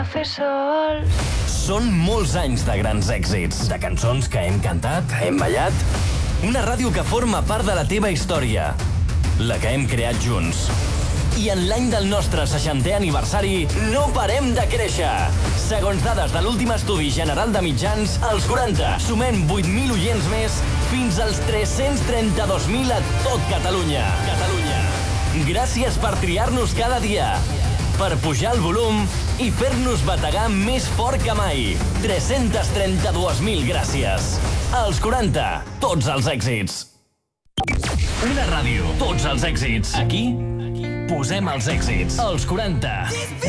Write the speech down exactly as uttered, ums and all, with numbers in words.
Fer sol. Són molts anys de grans èxits, de cançons que hem cantat, que hem ballat. Una ràdio que forma part de la teva història, la que hem creat junts. I en l'any del nostre seixantè aniversari no parem de créixer. Segons dades de l'últim estudi general de mitjans, als quaranta sumem vuit mil oients més fins als tres-cents trenta-dos mil a tot Catalunya. Catalunya. Gràcies per triar-nos cada dia, per pujar el volum i fer-nos bategar més fort que mai. tres-cents trenta-dos mil gràcies. Als quaranta, tots els èxits. Una ràdio, tots els èxits. Aquí posem els èxits. Als quaranta.